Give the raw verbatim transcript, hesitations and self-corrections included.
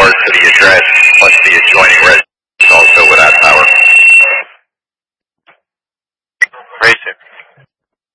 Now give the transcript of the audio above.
power to the address, plus the adjoining residence also without power.